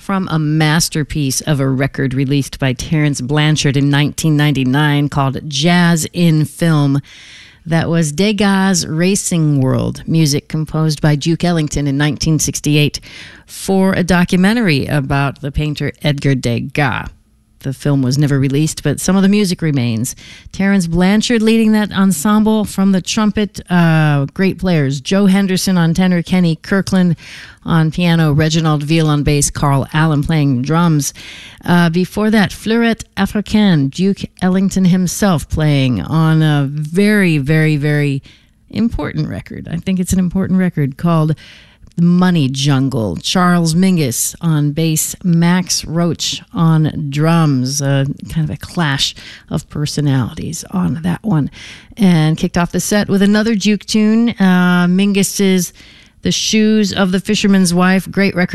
from a masterpiece of a record released by Terence Blanchard in 1999 called Jazz in Film. That was Degas' Racing World, music composed by Duke Ellington in 1968 for a documentary about the painter Edgar Degas. The film was never released, but some of the music remains. Terence Blanchard leading that ensemble. From the trumpet, great players. Joe Henderson on tenor, Kenny Kirkland on piano, Reginald Veal on bass, Carl Allen playing drums. Before that, Fleurette Africaine, Duke Ellington himself playing on a very, very, very important record. I think it's an important record called Money Jungle. Charles Mingus on bass, Max Roach on drums. Kind of a clash of personalities on that one. And kicked off the set with another Duke tune. Mingus's The Shoes of the Fisherman's Wife. Great record.